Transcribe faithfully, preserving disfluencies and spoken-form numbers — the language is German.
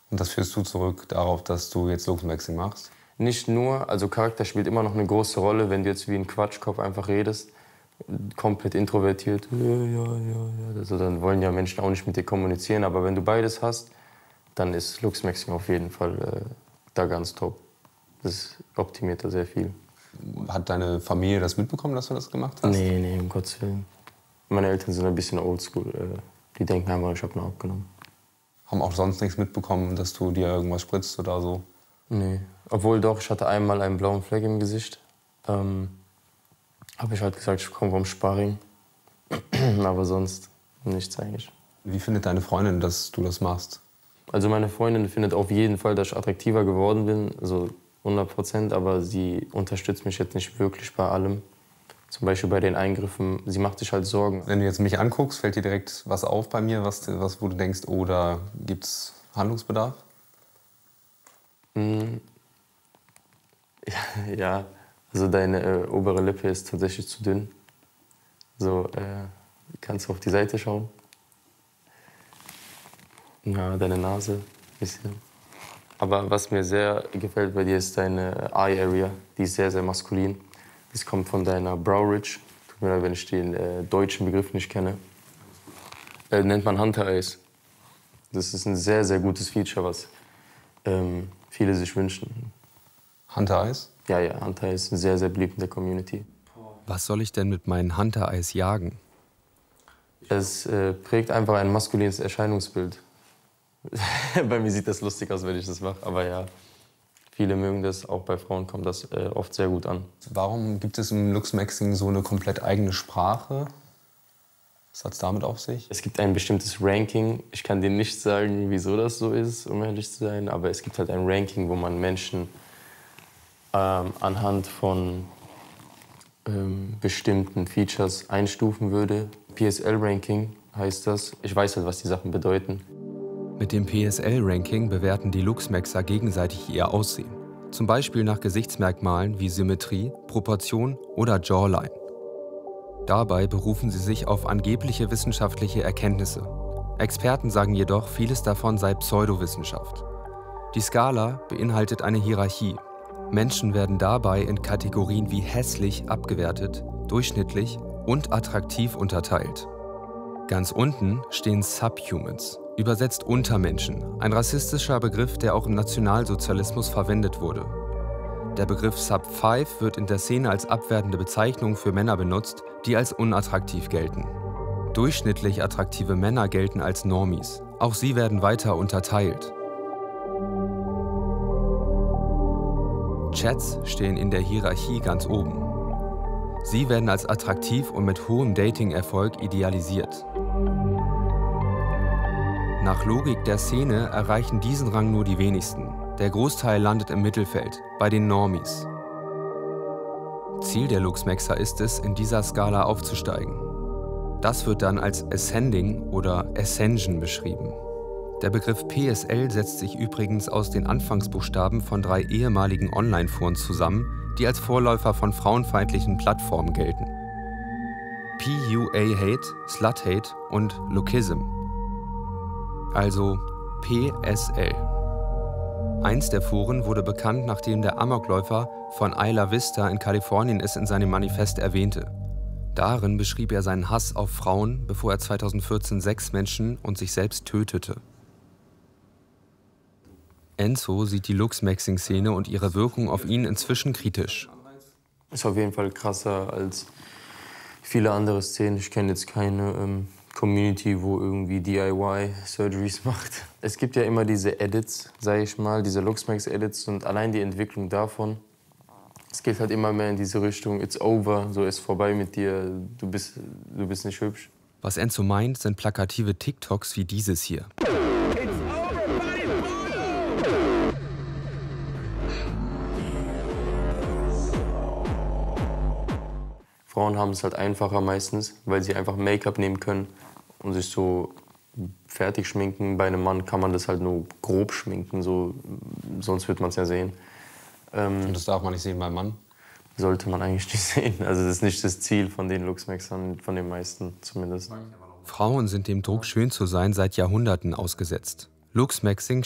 Und das führst du zurück darauf, dass du jetzt Luchsmaxing machst? Nicht nur, also Charakter spielt immer noch eine große Rolle, wenn du jetzt wie ein Quatschkopf einfach redest, komplett introvertiert, ja, ja, ja, ja. Also dann wollen ja Menschen auch nicht mit dir kommunizieren, aber wenn du beides hast, dann ist Luchsmaxing auf jeden Fall äh, da ganz top. Das optimiert da sehr viel. Hat deine Familie das mitbekommen, dass du das gemacht hast? Nee, nee, um Gottes Willen. Meine Eltern sind ein bisschen oldschool. Äh, die denken einfach, ich habe nur abgenommen. Haben auch sonst nichts mitbekommen, dass du dir irgendwas spritzt oder so? Nee. Obwohl doch, ich hatte einmal einen blauen Fleck im Gesicht. Ähm, habe ich halt gesagt, ich komme vom Sparring. Aber sonst nichts eigentlich. Wie findet deine Freundin, dass du das machst? Also meine Freundin findet auf jeden Fall, dass ich attraktiver geworden bin, also hundert Prozent, aber sie unterstützt mich jetzt nicht wirklich bei allem. Zum Beispiel bei den Eingriffen, sie macht sich halt Sorgen. Wenn du jetzt mich anguckst, fällt dir direkt was auf bei mir, was, was wo du denkst, oh, da gibt's Handlungsbedarf? Mm. Ja, ja, also deine äh, obere Lippe ist tatsächlich zu dünn. So, äh, kannst du auf die Seite schauen. Ja, deine Nase ein bisschen. Aber was mir sehr gefällt bei dir ist deine Eye Area. Die ist sehr, sehr maskulin. Das kommt von deiner Brow Ridge. Tut mir leid, wenn ich den äh, deutschen Begriff nicht kenne. Äh, nennt man Hunter Eyes. Das ist ein sehr, sehr gutes Feature, was ähm, viele sich wünschen. Hunter Eyes? Ja, ja, Hunter Eyes ist sehr, sehr beliebt in der Community. Was soll ich denn mit meinen Hunter Eyes jagen? Es äh, prägt einfach ein maskulines Erscheinungsbild. Bei mir sieht das lustig aus, wenn ich das mache, aber ja, viele mögen das, auch bei Frauen kommt das äh, oft sehr gut an. Warum gibt es im Luchsmaxing so eine komplett eigene Sprache? Was hat es damit auf sich? Es gibt ein bestimmtes Ranking. Ich kann dir nicht sagen, wieso das so ist, um ehrlich zu sein, aber es gibt halt ein Ranking, wo man Menschen ähm, anhand von ähm, bestimmten Features einstufen würde. P S L-Ranking heißt das. Ich weiß halt, was die Sachen bedeuten. Mit dem P S L-Ranking bewerten die Luchsmaxer gegenseitig ihr Aussehen. Zum Beispiel nach Gesichtsmerkmalen wie Symmetrie, Proportion oder Jawline. Dabei berufen sie sich auf angebliche wissenschaftliche Erkenntnisse. Experten sagen jedoch, vieles davon sei Pseudowissenschaft. Die Skala beinhaltet eine Hierarchie. Menschen werden dabei in Kategorien wie hässlich abgewertet, durchschnittlich und attraktiv unterteilt. Ganz unten stehen Subhumans, übersetzt Untermenschen, ein rassistischer Begriff, der auch im Nationalsozialismus verwendet wurde. Der Begriff Sub fünf wird in der Szene als abwertende Bezeichnung für Männer benutzt, die als unattraktiv gelten. Durchschnittlich attraktive Männer gelten als Normies. Auch sie werden weiter unterteilt. Chats stehen in der Hierarchie ganz oben. Sie werden als attraktiv und mit hohem Dating-Erfolg idealisiert. Nach Logik der Szene erreichen diesen Rang nur die wenigsten. Der Großteil landet im Mittelfeld, bei den Normies. Ziel der Luchsmaxer ist es, in dieser Skala aufzusteigen. Das wird dann als Ascending oder Ascension beschrieben. Der Begriff P S L setzt sich übrigens aus den Anfangsbuchstaben von drei ehemaligen Online-Foren zusammen, die als Vorläufer von frauenfeindlichen Plattformen gelten. P U A Hate, Slut Hate und Lookism. Also P S L. Eins der Foren wurde bekannt, nachdem der Amokläufer von Isla Vista in Kalifornien es in seinem Manifest erwähnte. Darin beschrieb er seinen Hass auf Frauen, bevor er zweitausendvierzehn sechs Menschen und sich selbst tötete. Enzo sieht die Luchsmaxing-Szene und ihre Wirkung auf ihn inzwischen kritisch. Ist auf jeden Fall krasser als viele andere Szenen. Ich kenne jetzt keine ähm, Community, wo irgendwie D I Y-Surgeries macht. Es gibt ja immer diese Edits, sage ich mal, diese Luchsmax-Edits und allein die Entwicklung davon. Es geht halt immer mehr in diese Richtung, it's over, so ist vorbei mit dir, du bist, du bist nicht hübsch. Was Enzo meint, sind plakative TikToks wie dieses hier. Frauen haben es halt einfacher meistens, weil sie einfach Make-up nehmen können und sich so fertig schminken. Bei einem Mann kann man das halt nur grob schminken, so, sonst wird man es ja sehen. Ähm, und das darf man nicht sehen beim Mann? Sollte man eigentlich nicht sehen. Also das ist nicht das Ziel von den Luchsmaxern, von den meisten zumindest. Frauen sind dem Druck, schön zu sein, seit Jahrhunderten ausgesetzt. Luchsmaxing